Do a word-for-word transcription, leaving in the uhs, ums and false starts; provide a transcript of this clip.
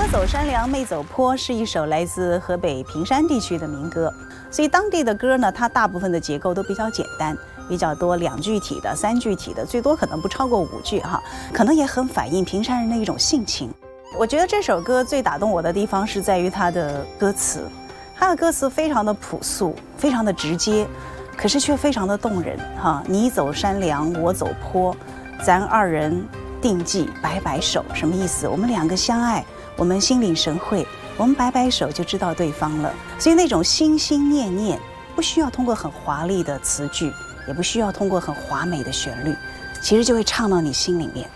哥走山梁妹走坡是一首来自河北平山地区的民歌，所以当地的歌呢，它大部分的结构都比较简单，比较多两句体的、三句体的，最多可能不超过五句哈，可能也很反映平山人的一种性情。我觉得这首歌最打动我的地方是在于它的歌词，它的歌词非常的朴素，非常的直接，可是却非常的动人哈。你走山梁，我走坡，咱二人定计摆摆手，什么意思？我们两个相爱，我们心领神会，我们摆摆手就知道对方了。所以那种心心念念，不需要通过很华丽的词句，也不需要通过很华美的旋律，其实就会唱到你心里面。